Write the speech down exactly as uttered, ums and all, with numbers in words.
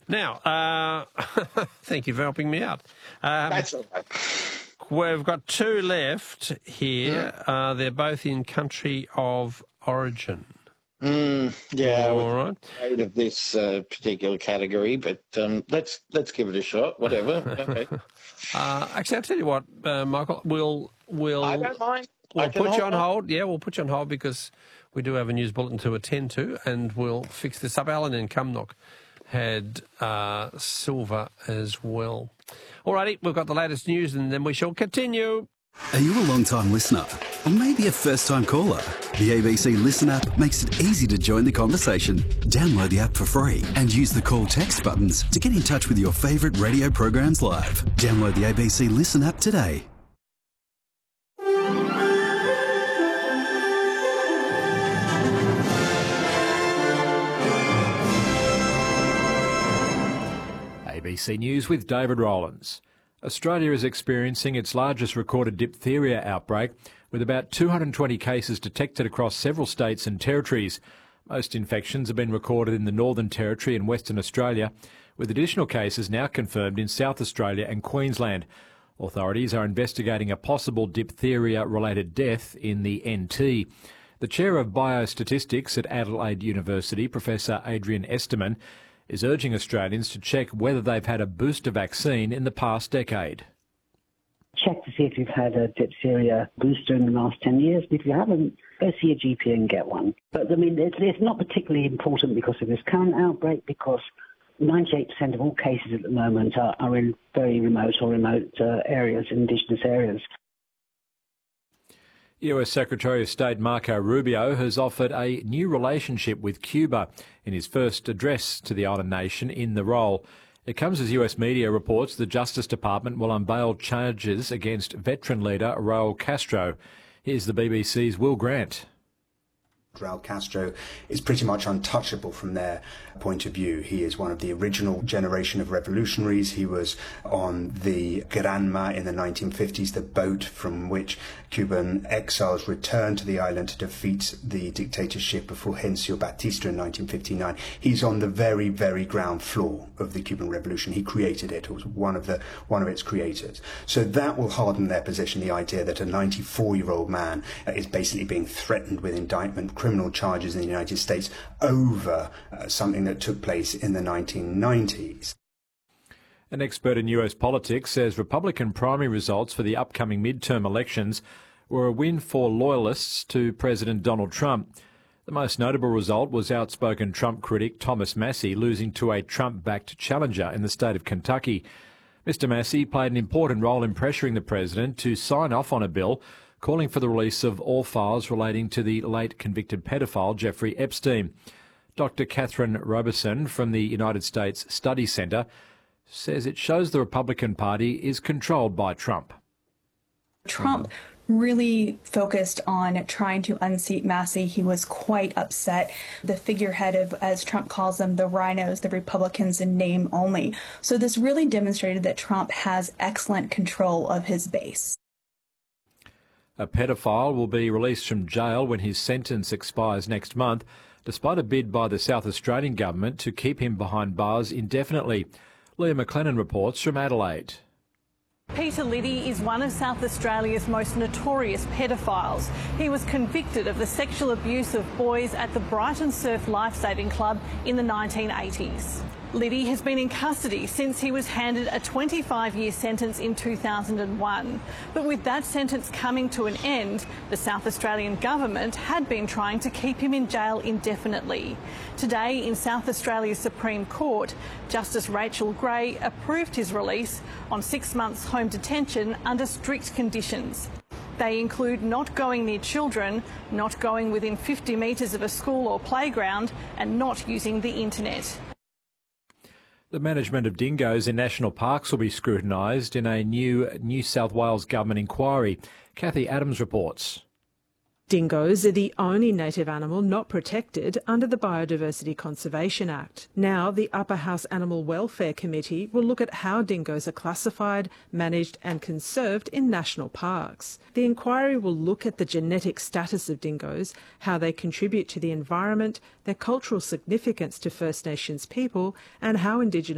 Now, uh, thank you for helping me out. Um, That's all right. We've got two left here. Mm. Uh, they're both in country of origin. Mm, yeah, All I was right. afraid of this uh, particular category, but um, let's let's give it a shot. Whatever. Okay. uh, actually, I'll tell you what, uh, Michael. We'll we'll I don't mind. we'll I can put you on hold hold. Yeah, we'll put you on hold because we do have a news bulletin to attend to, and we'll fix this up. Alan in Cumnock had uh, silver as well. All righty, we've got the latest news, and then we shall continue. Are you a long-time listener? Or maybe a first-time caller? The A B C Listen app makes it easy to join the conversation. Download the app for free and use the call text buttons to get in touch with your favourite radio programs live. Download the A B C Listen app today. A B C News with David Rowlands. Australia is experiencing its largest recorded diphtheria outbreak, with about two hundred twenty cases detected across several states and territories. Most infections have been recorded in the Northern Territory and Western Australia, with additional cases now confirmed in South Australia and Queensland. Authorities are investigating a possible diphtheria-related death in the N T. The Chair of Biostatistics at Adelaide University, Professor Adrian Esterman, is urging Australians to check whether they've had a booster vaccine in the past decade. Check to see if you've had a diphtheria booster in the last ten years. If you haven't, go see your G P and get one. But, I mean, it's, it's not particularly important because of this current outbreak, because ninety-eight percent of all cases at the moment are, are in very remote or remote uh, areas, indigenous areas. U S Secretary of State Marco Rubio has offered a new relationship with Cuba in his first address to the island nation in the role. It comes as U S media reports the Justice Department will unveil charges against veteran leader Raul Castro. Here's the B B C's Will Grant. Raul Castro is pretty much untouchable from their point of view. He is one of the original generation of revolutionaries. He was on the Granma in the nineteen fifties, the boat from which Cuban exiles returned to the island to defeat the dictatorship of Fulgencio Batista in nineteen fifty-nine. He's on the very, very ground floor of the Cuban Revolution. He created it. He was one of the one of its creators. So that will harden their position, the idea that a ninety-four-year-old man is basically being threatened with indictment, criminal charges in the United States over uh, something that took place in the nineteen nineties. An expert in U S politics says Republican primary results for the upcoming midterm elections were a win for loyalists to President Donald Trump. The most notable result was outspoken Trump critic Thomas Massie losing to a Trump-backed challenger in the state of Kentucky. Mister Massie played an important role in pressuring the president to sign off on a bill calling for the release of all files relating to the late convicted pedophile Jeffrey Epstein. Doctor Catherine Roberson from the United States Study Centre says it shows the Republican Party is controlled by Trump. Trump really focused on trying to unseat Massie. He was quite upset. The figurehead of, as Trump calls them, the rhinos, the Republicans in name only. So this really demonstrated that Trump has excellent control of his base. A pedophile will be released from jail when his sentence expires next month, despite a bid by the South Australian government to keep him behind bars indefinitely. Leah McLennan reports from Adelaide. Peter Liddy is one of South Australia's most notorious pedophiles. He was convicted of the sexual abuse of boys at the Brighton Surf Lifesaving Club in the nineteen eighties. Liddy has been in custody since he was handed a twenty-five-year sentence in two thousand one. But with that sentence coming to an end, the South Australian government had been trying to keep him in jail indefinitely. Today, in South Australia's Supreme Court, Justice Rachel Gray approved his release on six months home detention under strict conditions. They include not going near children, not going within fifty metres of a school or playground, and not using the internet. The management of dingoes in national parks will be scrutinised in a new New South Wales government inquiry. Kathy Adams reports. Dingoes are the only native animal not protected under the Biodiversity Conservation Act. Now, the Upper House Animal Welfare Committee will look at how dingoes are classified, managed and conserved in national parks. The inquiry will look at the genetic status of dingoes, how they contribute to the environment, their cultural significance to First Nations people and how Indigenous